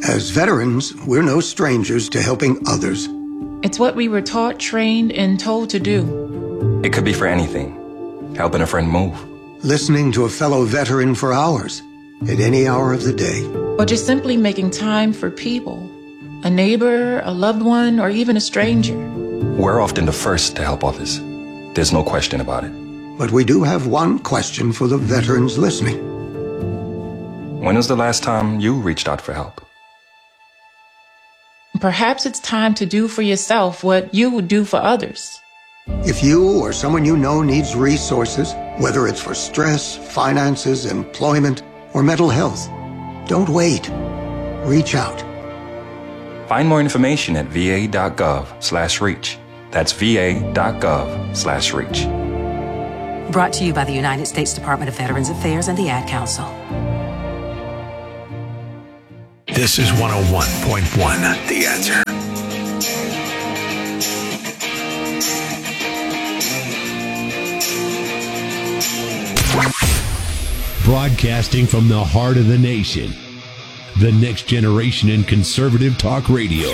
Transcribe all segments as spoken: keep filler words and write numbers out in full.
As veterans, we're no strangers to helping others. It's what we were taught, trained, and told to do. It could be for anything. Helping a friend move. Listening to a fellow veteran for hours, at any hour of the day. Or just simply making time for people. A neighbor, a loved one, or even a stranger. We're often the first to help others. There's no question about it. But we do have one question for the veterans listening. When was the last time you reached out for help? Perhaps it's time to do for yourself what you would do for others. If you or someone you know needs resources, whether it's for stress, finances, employment, or mental health, don't wait. Reach out. Find more information at va.gov slash reach. That's va.gov slash reach. Brought to you by the United States Department of Veterans Affairs and the Ad Council. This is one oh one point one, The Answer. Broadcasting from the heart of the nation, the next generation in conservative talk radio.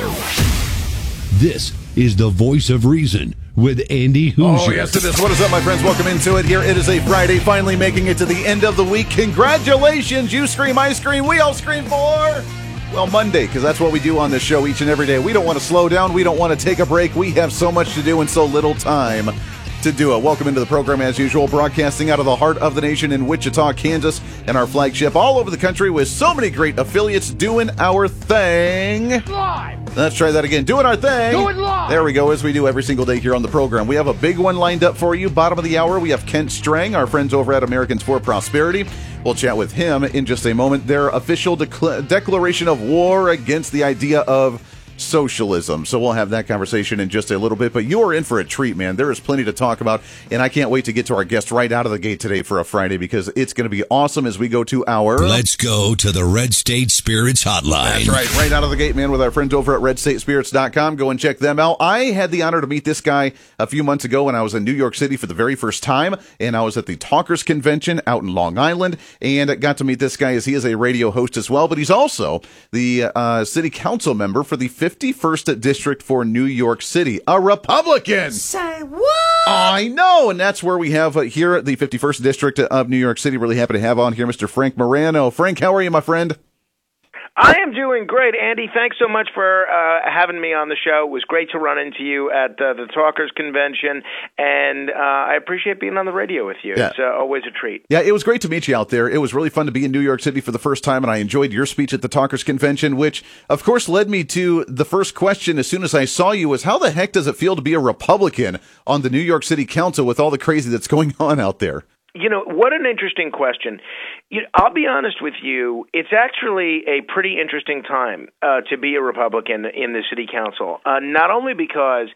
This is the Voice of Reason with Andy Hoosier. Oh, yes, it is. What is up, my friends? Welcome into it here. It is a Friday, finally making it to the end of the week. Congratulations. You scream, I scream, we all scream for, well, Monday, because that's what we do on this show each and every day. We don't want to slow down. We don't want to take a break. We have so much to do and so little time to do it. Welcome into the program as usual, broadcasting out of the heart of the nation in Wichita, Kansas, and our flagship all over the country with so many great affiliates doing our thing. Live. Let's try that again. Doing our thing. Do it live. There we go, as we do every single day here on the program. We have a big one lined up for you. Bottom of the hour, we have Kent Strang, our friends over at Americans for Prosperity. We'll chat with him in just a moment. Their official decla- declaration of war against the idea of socialism. So we'll have that conversation in just a little bit, but you are in for a treat, man. There is plenty to talk about, and I can't wait to get to our guest right out of the gate today for a Friday, because it's going to be awesome as we go to our... Let's go to the Red State Spirits Hotline. That's right, right out of the gate, man, with our friends over at red state spirits dot com. Go and check them out. I had the honor to meet this guy a few months ago when I was in New York City for the very first time, and I was at the Talkers Convention out in Long Island, and got to meet this guy as he is a radio host as well, but he's also the uh, city council member for the fifty-first District for New York City, a Republican. Say what? I know, and that's where we have uh, here at the fifty-first District of New York City. Really happy to have on here Mister Frank Morano. Frank, how are you, my friend? I am doing great, Andy. Thanks so much for uh, having me on the show. It was great to run into you at uh, the Talkers Convention, and uh, I appreciate being on the radio with you. Yeah. It's uh, always a treat. Yeah, it was great to meet you out there. It was really fun to be in New York City for the first time, and I enjoyed your speech at the Talkers Convention, which, of course, led me to the first question as soon as I saw you was, how the heck does it feel to be a Republican on the New York City Council with all the crazy that's going on out there? You know, what an interesting question. You know, I'll be honest with you, it's actually a pretty interesting time uh, to be a Republican in the city council, uh, not only because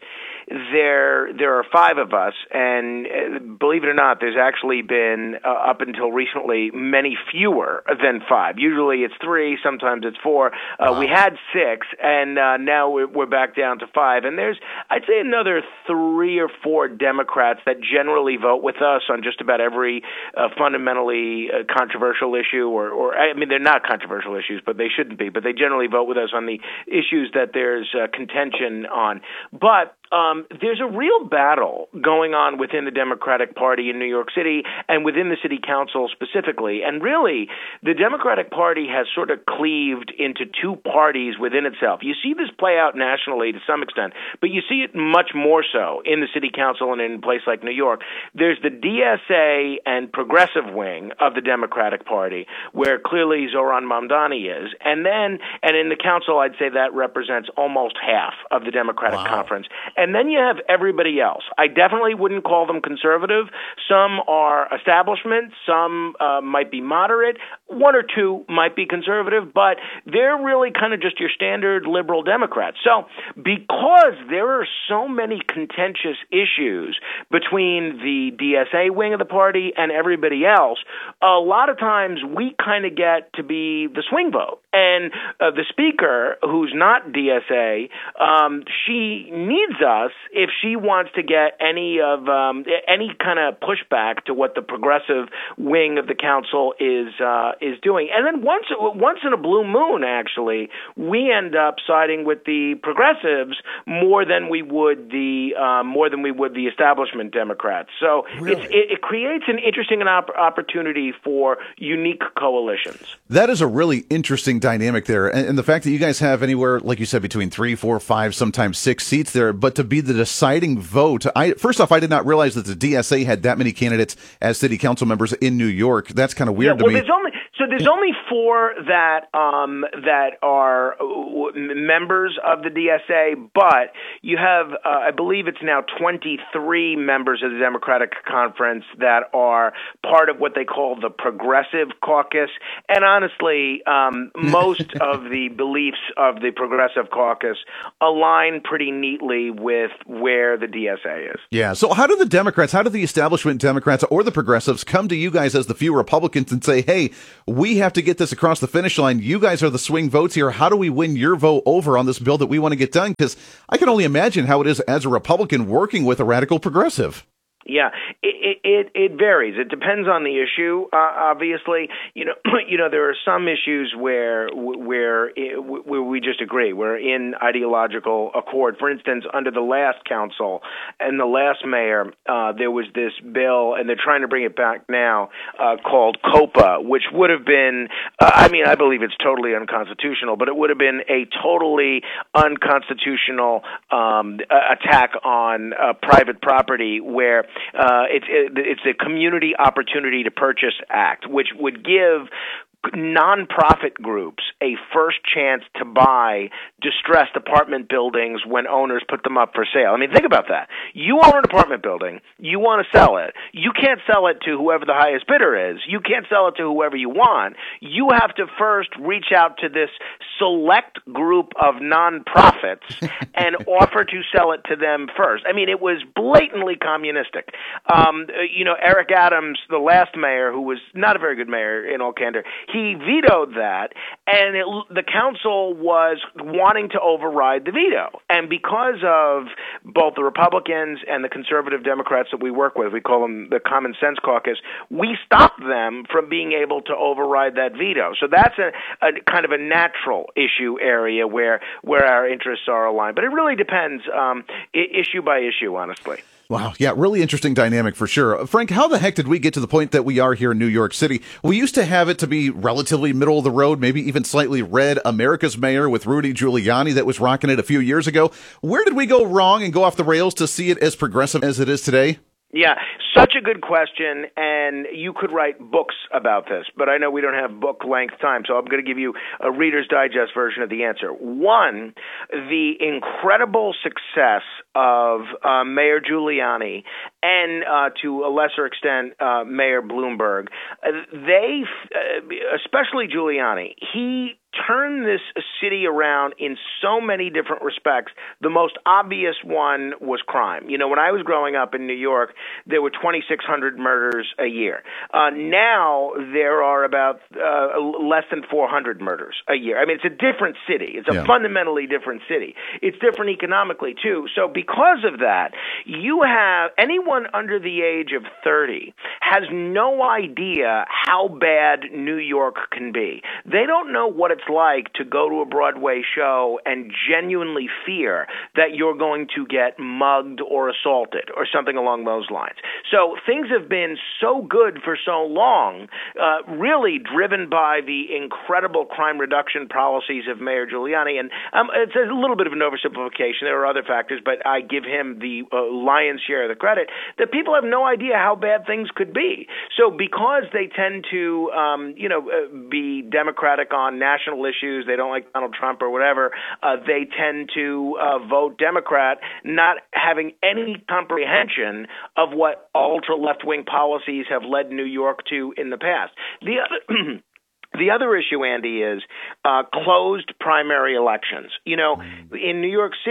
there there are five of us, and uh, believe it or not, there's actually been, uh, up until recently, many fewer than five. Usually it's three, sometimes it's four. Uh, wow. We had six, and uh, now we're, we're back down to five. And there's, I'd say, another three or four Democrats that generally vote with us on just about every uh, fundamentally uh, controversial issue, or, or, I mean, they're not controversial issues, but they shouldn't be, but they generally vote with us on the issues that there's uh, contention on. But Um, there's a real battle going on within the Democratic Party in New York City and within the city council specifically. And really, the Democratic Party has sort of cleaved into two parties within itself. You see this play out nationally to some extent, but you see it much more so in the city council and in a place like New York. There's the D S A and progressive wing of the Democratic Party, where clearly Zohran Mamdani is. And then, and in the council, I'd say that represents almost half of the Democratic wow. conference. And then you have everybody else. I definitely wouldn't call them conservative. Some are establishment. Some uh, might be moderate. One or two might be conservative, but they're really kind of just your standard liberal Democrats. So because there are so many contentious issues between the D S A wing of the party and everybody else, a lot of times we kind of get to be the swing vote. And uh, the speaker, who's not D S A, um, she needs us if she wants to get any of um, any kind of pushback to what the progressive wing of the council is uh, is doing. And then once once in a blue moon, actually, we end up siding with the progressives more than we would the uh, more than we would the establishment Democrats. So Really? it's, it, it creates an interesting op- opportunity for unique coalitions. That is a really interesting dynamic there. And, and the fact that you guys have anywhere, like you said, between three, four, five, sometimes six seats there, but to be the deciding vote, I first off, I did not realize that the D S A had that many candidates as city council members in New York. That's kind of weird yeah, well, to me. There's only, so there's only four that um, that are members of the D S A, but you have, uh, I believe it's now twenty-three members of the Democratic Conference that are part of what they call the Progressive Caucus. And honestly, um, most of the beliefs of the Progressive Caucus align pretty neatly with where the D S A is. Yeah. So how do the Democrats, how do the establishment Democrats or the progressives come to you guys as the few Republicans and say, hey, we have to get this across the finish line. You guys are the swing votes here. How do we win your vote over on this bill that we want to get done? Because I can only imagine how it is as a Republican working with a radical progressive. Yeah, it, it it varies. It depends on the issue. Uh, obviously, you know, you know, there are some issues where where where we just agree. We're in ideological accord. For instance, under the last council and the last mayor, uh, there was this bill, and they're trying to bring it back now, uh, called COPA, which would have been. Uh, I mean, I believe it's totally unconstitutional, but it would have been a totally unconstitutional um, attack on uh, private property where. Uh, it's it, it's a Community Opportunity to Purchase Act, which would give nonprofit groups a first chance to buy distressed apartment buildings when owners put them up for sale. I mean, think about that. You own an apartment building. You want to sell it. You can't sell it to whoever the highest bidder is. You can't sell it to whoever you want. You have to first reach out to this select group of nonprofits and offer to sell it to them first. I mean, it was blatantly communistic. Um, you know, Eric Adams, the last mayor, who was not a very good mayor in all candor, he vetoed that, and it, the council was wanting to override the veto. And because of both the Republicans and the conservative Democrats that we work with, we call them the Common Sense Caucus, we stopped them from being able to override that veto. So that's a, a kind of a natural issue area where where our interests are aligned. But it really depends um, I- issue by issue, honestly. Wow. Yeah, really interesting dynamic for sure. Frank, how the heck did we get to the point that we are here in New York City? We used to have it to be relatively middle of the road, maybe even slightly red, America's mayor with Rudy Giuliani that was rocking it a few years ago. Where did we go wrong and go off the rails to see it as progressive as it is today? Yeah, such a good question, and you could write books about this, but I know we don't have book-length time, so I'm going to give you a Reader's Digest version of the answer. One, the incredible success of uh, Mayor Giuliani and, uh, to a lesser extent, uh, Mayor Bloomberg. Uh, they, uh, especially Giuliani, he turned this city around in so many different respects. The most obvious one was crime. You know, when I was growing up in New York, there were twenty-six hundred murders a year. Uh, now there are about uh, less than four hundred murders a year. I mean, it's a different city. It's a yeah. fundamentally different city. It's different economically, too. So because of that, you have anyone under the age of thirty has no idea how bad New York can be. They don't know what it's like to go to a Broadway show and genuinely fear that you're going to get mugged or assaulted or something along those lines. So things have been so good for so long, uh, really driven by the incredible crime reduction policies of Mayor Giuliani. And um, it's a little bit of an oversimplification. There are other factors, but I give him the uh, lion's share of the credit, that people have no idea how bad things could be. So because they tend to, um, you know, uh, be Democratic on national issues, they don't like Donald Trump or whatever, uh, they tend to uh, vote Democrat, not having any comprehension of what ultra-left-wing policies have led New York to in the past. The other... The other issue, Andy, is uh, closed primary elections. You know, in New York City,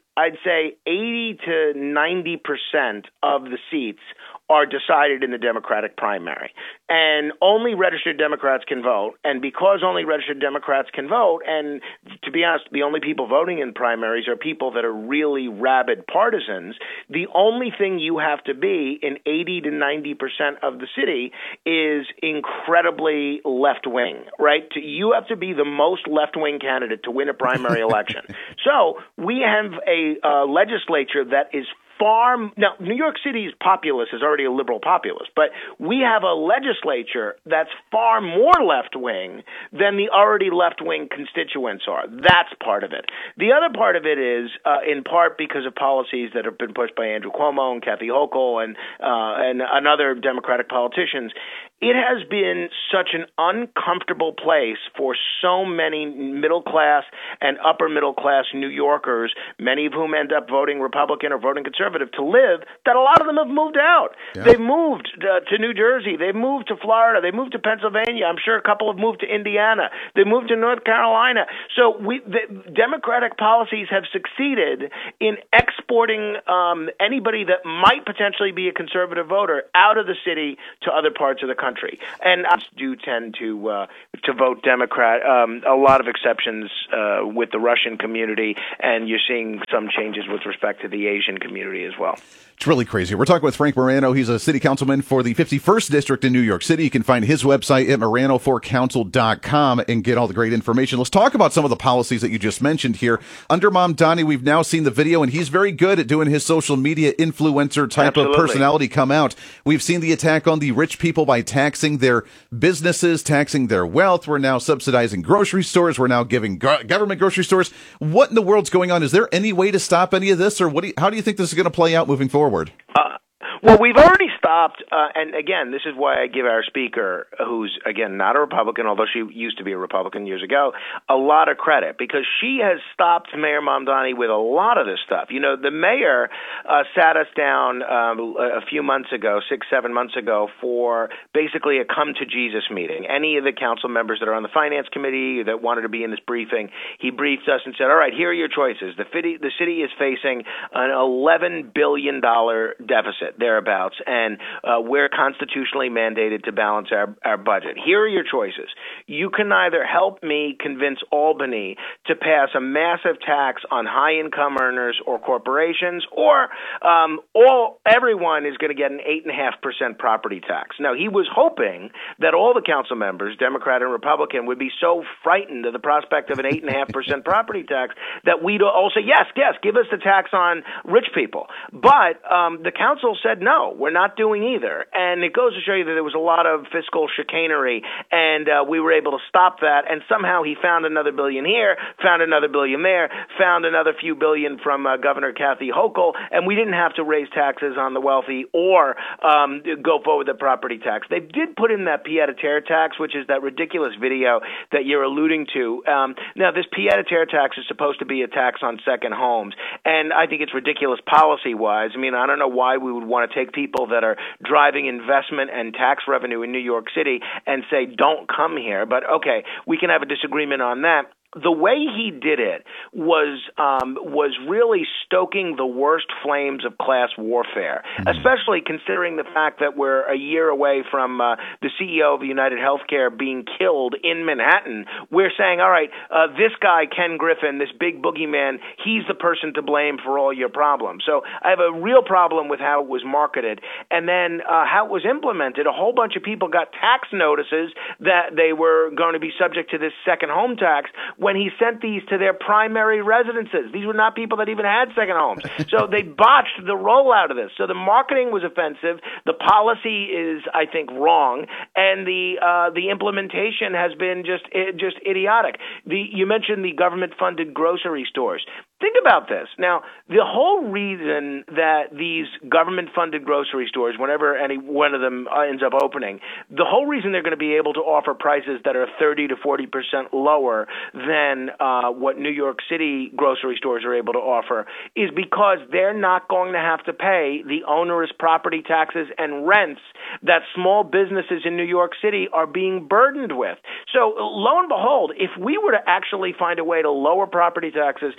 I'd say eighty to ninety percent of the seats are decided in the Democratic primary. And only registered Democrats can vote. And because only registered Democrats can vote, and to be honest, the only people voting in primaries are people that are really rabid partisans, the only thing you have to be in eighty to ninety percent of the city is incredibly left-wing, right? You have to be the most left-wing candidate to win a primary election. So we have a uh, legislature that is far – now, New York City's populace is already a liberal populace, but we have a legislature that's far more left-wing than the already left-wing constituents are. That's part of it. The other part of it is uh, in part because of policies that have been pushed by Andrew Cuomo and Kathy Hochul and, uh, and, and other Democratic politicians. It has been such an uncomfortable place for so many middle-class and upper-middle-class New Yorkers, many of whom end up voting Republican or voting conservative, to live, that a lot of them have moved out. Yeah. They've moved uh, to New Jersey. They've moved to Florida. They moved to Pennsylvania. I'm sure a couple have moved to Indiana. They moved to North Carolina. So we, the Democratic policies have succeeded in exporting um, anybody that might potentially be a conservative voter out of the city to other parts of the country. Country. And I do tend to uh, to vote Democrat. Um, a lot of exceptions uh, with the Russian community, and you're seeing some changes with respect to the Asian community as well. It's really crazy. We're talking with Frank Morano. He's a city councilman for the fifty-first District in New York City. You can find his website at morano for council dot com and get all the great information. Let's talk about some of the policies that you just mentioned here. Under Mamdani, we've now seen the video, and he's very good at doing his social media influencer type Absolutely. of personality come out. We've seen the attack on the rich people by taxing their businesses, taxing their wealth. We're now subsidizing grocery stores. We're now giving go- government grocery stores. What in the world's going on? Is there any way to stop any of this, or what? Do you, how do you think this is going to play out moving forward? Uh, well, we've already stopped, uh, and again, this is why I give our speaker, who's, again, not a Republican, although she used to be a Republican years ago, a lot of credit, because she has stopped Mayor Mamdani with a lot of this stuff. You know, the mayor uh, sat us down um, a few months ago, six, seven months ago, for basically a come-to-Jesus meeting. Any of the council members that are on the finance committee that wanted to be in this briefing, he briefed us and said, all right, here are your choices. The city, the city is facing an eleven billion dollars deficit, thereabouts, and uh, we're constitutionally mandated to balance our, our budget. Here are your choices. You can either help me convince Albany to pass a massive tax on high-income earners or corporations, or um, all everyone is going to get an eight point five percent property tax. Now, he was hoping that all the council members, Democrat and Republican, would be so frightened of the prospect of an eight point five percent property tax that we'd all say, yes, yes, give us the tax on rich people. But um, the council said, no, we're not doing either. And it goes to show you that there was a lot of fiscal chicanery, and uh, we were able to stop that. And somehow he found another billion here, found another billion there, found another few billion from uh, Governor Kathy Hochul, and we didn't have to raise taxes on the wealthy or um, go forward with the property tax. They did put in that pied-à-terre tax, which is that ridiculous video that you're alluding to. Um, now, this pied-à-terre tax is supposed to be a tax on second homes, and I think it's ridiculous policy-wise. I mean, I don't know why we would want to take people that are driving investment and tax revenue in New York City and say, don't come here. But, okay, we can have a disagreement on that. The way he did it was um, was really stoking the worst flames of class warfare, mm-hmm. especially considering the fact that we're a year away from uh, the C E O of United Healthcare being killed in Manhattan. We're saying, all right, uh, this guy, Ken Griffin, this big boogeyman, he's the person to blame for all your problems. So I have a real problem with how it was marketed. And then uh, how it was implemented, a whole bunch of people got tax notices that they were going to be subject to this second home tax when he sent these to their primary residences. These were not people that even had second homes. So they botched the rollout of this. So the marketing was offensive. The policy is, I think, wrong. And the uh, the implementation has been just just idiotic. The, you mentioned the government-funded grocery stores. Think about this. Now, the whole reason that these government-funded grocery stores, whenever any one of them ends up opening, the whole reason they're going to be able to offer prices that are thirty to forty percent lower than uh, what New York City grocery stores are able to offer is because they're not going to have to pay the onerous property taxes and rents that small businesses in New York City are being burdened with. So, lo and behold, if we were to actually find a way to lower property taxes or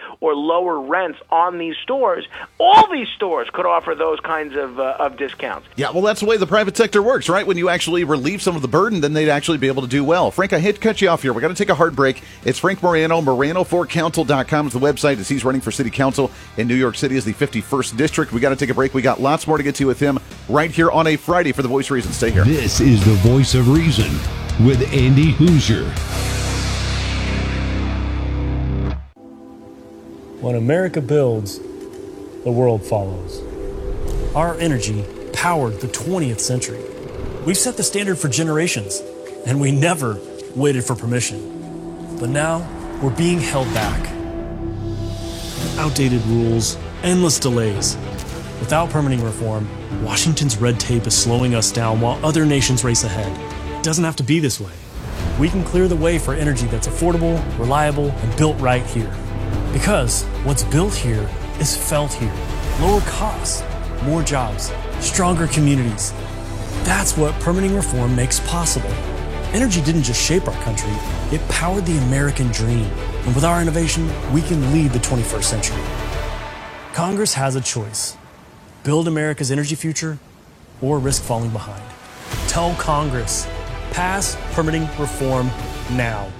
lower rents on these stores, all these stores could offer those kinds of uh, of discounts. Yeah, well, that's the way the private sector works, right? When you actually relieve some of the burden, then they'd actually be able to do well. Frank, I hate to cut you off here. We're going to take a hard break. It's Frank Morano. Morano for council dot com is the website as he's running for city council in New York City as the fifty-first district. We got to take a break. We got lots more to get to with him right here on a Friday for The Voice of Reason. Stay here. This is The Voice of Reason with Andy Hoosier. When America builds, the world follows. Our energy powered the twentieth century. We've set the standard for generations, and we never waited for permission. But now, we're being held back. Outdated rules, endless delays. Without permitting reform, Washington's red tape is slowing us down while other nations race ahead. It doesn't have to be this way. We can clear the way for energy that's affordable, reliable, and built right here. Because what's built here is felt here. Lower costs, more jobs, stronger communities. That's what permitting reform makes possible. Energy didn't just shape our country, it powered the American dream. And with our innovation, we can lead the twenty-first century. Congress has a choice. Build America's energy future or risk falling behind. Tell Congress, pass permitting reform now.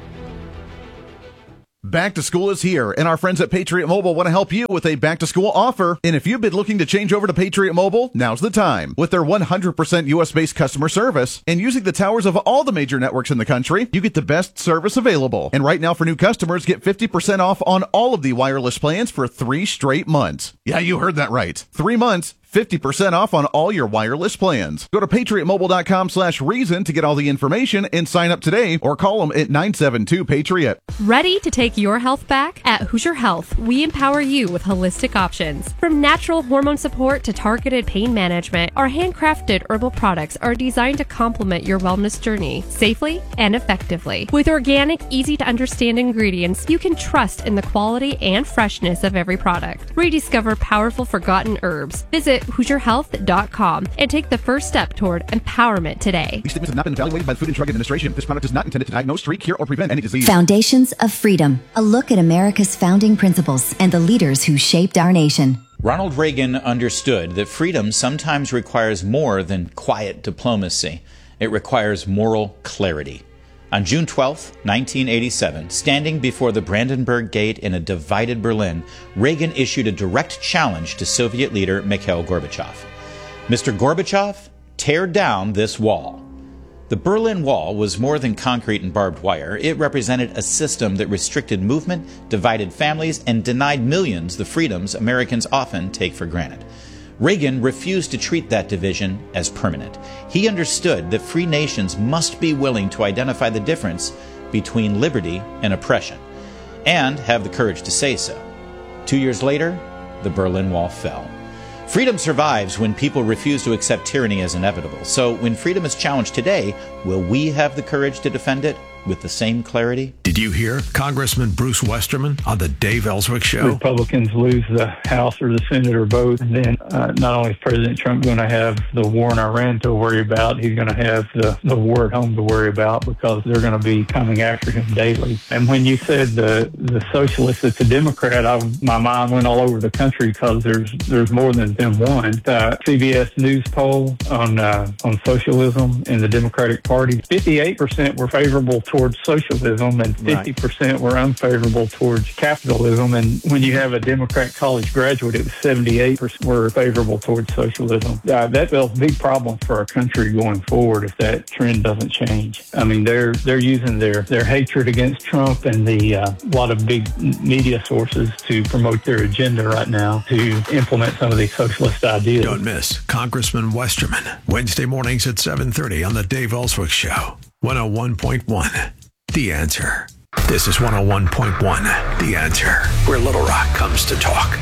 Back to school is here, and our friends at Patriot Mobile want to help you with a back-to-school offer. And if you've been looking to change over to Patriot Mobile, now's the time. With their one hundred percent U S-based customer service and using the towers of all the major networks in the country, you get the best service available. And right now for new customers, get fifty percent off on all of the wireless plans for three straight months. Yeah, you heard that right. Three months. fifty percent off on all your wireless plans. Go to patriot mobile dot com slash reason to get all the information and sign up today or call them at nine seven two Patriot. Ready to take your health back? At Hoosier Health, we empower you with holistic options. From natural hormone support to targeted pain management, our handcrafted herbal products are designed to complement your wellness journey safely and effectively. With organic, easy to understand ingredients, you can trust in the quality and freshness of every product. Rediscover powerful forgotten herbs. Visit hoosier health dot com and take the first step toward empowerment today. These statements have not been evaluated by the Food and Drug Administration. This product is not intended to diagnose, treat, cure, or prevent any disease. Foundations of Freedom. A look at America's founding principles and the leaders who shaped our nation. Ronald Reagan understood that freedom sometimes requires more than quiet diplomacy. It requires moral clarity. On June twelfth, nineteen eighty-seven, standing before the Brandenburg Gate in a divided Berlin, Reagan issued a direct challenge to Soviet leader Mikhail Gorbachev. Mister Gorbachev, tear down this wall. The Berlin Wall was more than concrete and barbed wire. It represented a system that restricted movement, divided families, and denied millions the freedoms Americans often take for granted. Reagan refused to treat that division as permanent. He understood that free nations must be willing to identify the difference between liberty and oppression, and have the courage to say so. Two years later, the Berlin Wall fell. Freedom survives when people refuse to accept tyranny as inevitable. So when freedom is challenged today, will we have the courage to defend it with the same clarity? Did you hear Congressman Bruce Westerman on the Dave Ellswick Show? Republicans lose the House or the Senate or both, and then uh, not only is President Trump going to have the war in Iran to worry about, he's going to have the, the war at home to worry about, because they're going to be coming after him daily. And when you said the the socialist that's a Democrat, I, my mind went all over the country, because there's there's more than than one. Uh, C B S News poll on uh, on socialism in the Democratic Party, fifty-eight percent were favorable towards socialism and fifty percent were unfavorable towards capitalism. And when you have a Democrat college graduate, it was seventy-eight percent were favorable towards socialism. Uh, that's a big problem for our country going forward if that trend doesn't change. I mean, they're they're using their, their hatred against Trump and the uh, lot of big media sources to promote their agenda right now to implement some of these socialist ideas. Don't miss Congressman Westerman, Wednesday mornings at seven thirty on the Dave Ellswick Show. one oh one point one, The Answer. This is one oh one point one, The Answer, where Little Rock comes to talk.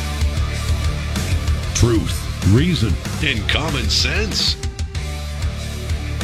Truth, reason, and common sense.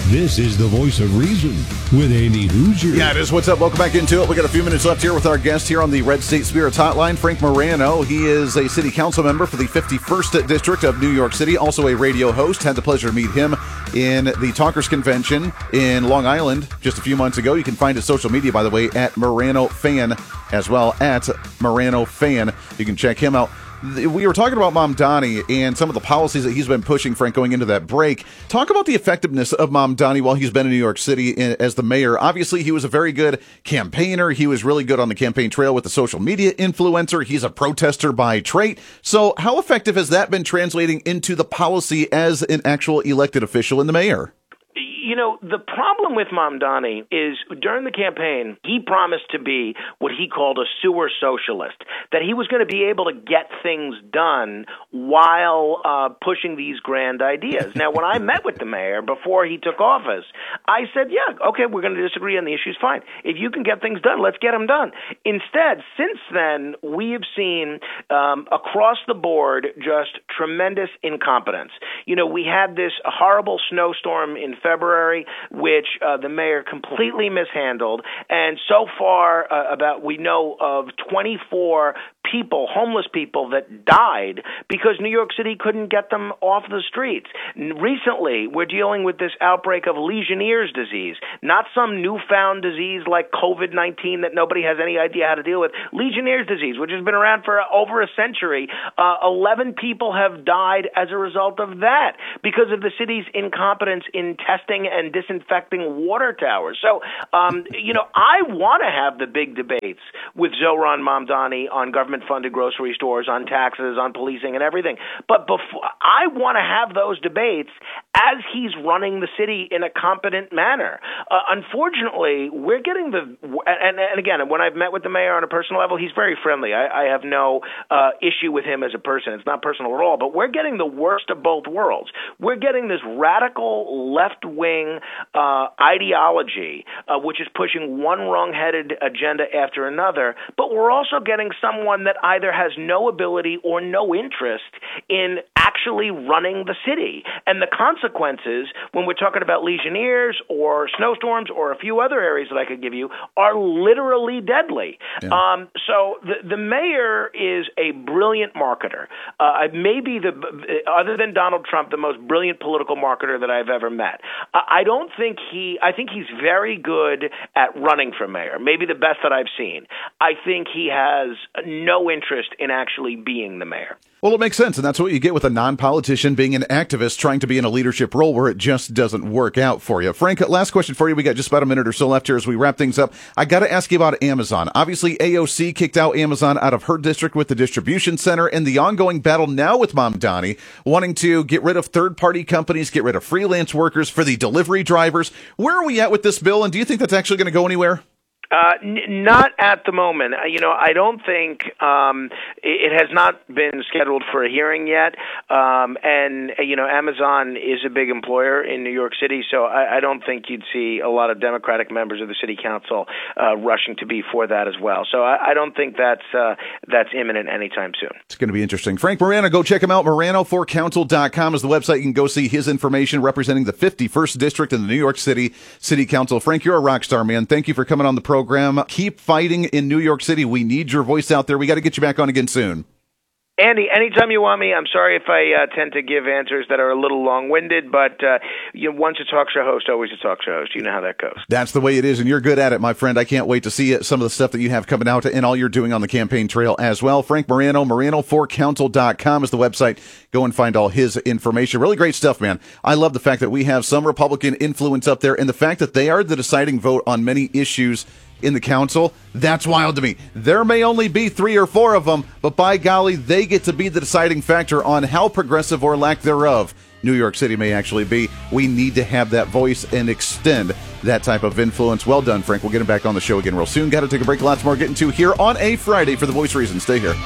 This is the Voice of Reason with Andy Hoosier. Yeah, it is. What's up? Welcome back into it. We got a few minutes left here with our guest here on the Red State Spirits Hotline, Frank Morano. He is a city council member for the fifty-first District of New York City, also a radio host. Had the pleasure to meet him in the Talkers Convention in Long Island just a few months ago. You can find his social media, by the way, at Morano Fan as well, at Morano Fan. You can check him out. We were talking about Mamdani and some of the policies that he's been pushing, Frank, going into that break. Talk about the effectiveness of Mamdani while he's been in New York City as the mayor. Obviously, he was a very good campaigner. He was really good on the campaign trail with the social media influencer. He's a protester by trait. So how effective has that been translating into the policy as an actual elected official in the mayor? You know, the problem with Mamdani is during the campaign, he promised to be what he called a sewer socialist, that he was going to be able to get things done while uh, pushing these grand ideas. Now, when I met with the mayor before he took office, I said, yeah, okay, we're going to disagree on the issues, fine. If you can get things done, let's get them done. Instead, since then, we have seen um, across the board just tremendous incompetence. You know, we had this horrible snowstorm in February, which uh, the mayor completely mishandled. And so far, uh, about we know of twenty-four people, homeless people, that died because New York City couldn't get them off the streets. Recently, we're dealing with this outbreak of Legionnaire's disease, not some newfound disease like COVID nineteen that nobody has any idea how to deal with. Legionnaire's disease, which has been around for over a century, uh, eleven people have died as a result of that because of the city's incompetence in testing and disinfecting water towers. So, um, you know, I want to have the big debates with Zohran Mamdani on government-funded grocery stores, on taxes, on policing and everything. But before, I want to have those debates as he's running the city in a competent manner. Uh, unfortunately, we're getting the, and, and again, when I've met with the mayor on a personal level, he's very friendly. I, I have no uh, issue with him as a person. It's not personal at all. But we're getting the worst of both worlds. We're getting this radical left-wing uh, ideology, uh, which is pushing one wrong-headed agenda after another. But we're also getting someone that either has no ability or no interest in actually running the city. And the consequences, when we're talking about Legionnaires or snowstorms or a few other areas that I could give you, are literally deadly. Yeah. Um, so the, the mayor is a brilliant marketer. Uh, maybe the, other than Donald Trump, the most brilliant political marketer that I've ever met. Uh, I don't think he, I think he's very good at running for mayor, maybe the best that I've seen. I think he has no interest in actually being the mayor. Well, it makes sense, and that's what you get with a non-politician being an activist trying to be in a leadership role where it just doesn't work out for you. Frank, last question for you. We got just about a minute or so left here as we wrap things up. I got to ask you about Amazon. Obviously, A O C kicked out Amazon out of her district with the distribution center, and the ongoing battle now with Mamdani wanting to get rid of third-party companies, get rid of freelance workers for the delivery drivers. Where are we at with this bill, and do you think that's actually going to go anywhere? Uh, n- not at the moment. Uh, you know, I don't think um, it, it has not been scheduled for a hearing yet. Um, and, uh, you know, Amazon is a big employer in New York City, so I, I don't think you'd see a lot of Democratic members of the city council uh, rushing to be for that as well. So I, I don't think that's uh, that's imminent anytime soon. It's going to be interesting. Frank Morano, go check him out. Morano for council dot com is the website. You can go see his information representing the fifty-first District in the New York City City Council. Frank, you're a rock star, man. Thank you for coming on the program. Keep fighting in New York City. We need your voice out there. We got to get you back on again soon. Andy, anytime you want me. I'm sorry if I uh, tend to give answers that are a little long-winded, but uh, you know, once a talk show host, always a talk show host. You know how that goes. That's the way it is, and you're good at it, my friend. I can't wait to see it, some of the stuff that you have coming out and all you're doing on the campaign trail as well. Frank Morano, Morano for council dot com is the website. Go and find all his information. Really great stuff, man. I love the fact that we have some Republican influence up there, and the fact that they are the deciding vote on many issues in the council. That's wild to me. There may only be three or four of them, but by golly, they get to be the deciding factor on how progressive or lack thereof New York City may actually be. We need to have that voice and extend that type of influence. Well done, Frank. We'll get him back on the show again real soon. Got to take a break. Lots more getting to here on a Friday for The Voice of Reason. Stay here.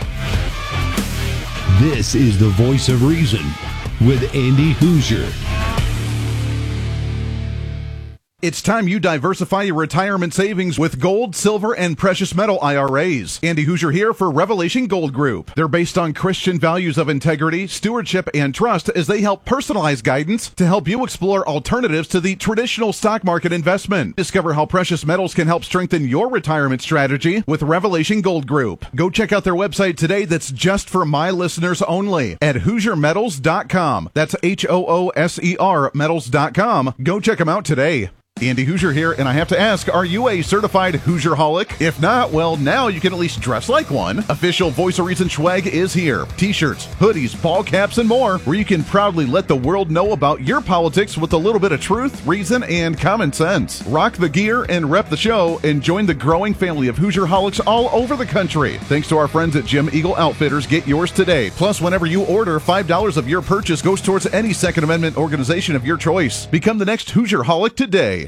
This is The Voice of Reason with Andy Hoosier. It's time you diversify your retirement savings with gold, silver, and precious metal I R As. Andy Hoosier here for Revelation Gold Group. They're based on Christian values of integrity, stewardship, and trust as they help personalize guidance to help you explore alternatives to the traditional stock market investment. Discover how precious metals can help strengthen your retirement strategy with Revelation Gold Group. Go check out their website today that's just for my listeners only at hoosier metals dot com. That's H O O S E R metals dot com. Go check them out today. Andy Hoosier here, and I have to ask, are you a certified Hoosierholic? If not, well, now you can at least dress like one. Official Voice of Reason swag is here. T-shirts, hoodies, ball caps, and more, where you can proudly let the world know about your politics with a little bit of truth, reason, and common sense. Rock the gear and rep the show, and join the growing family of Hoosierholics all over the country. Thanks to our friends at Jim Eagle Outfitters, get yours today. Plus, whenever you order, five dollars of your purchase goes towards any Second Amendment organization of your choice. Become the next Hoosierholic today.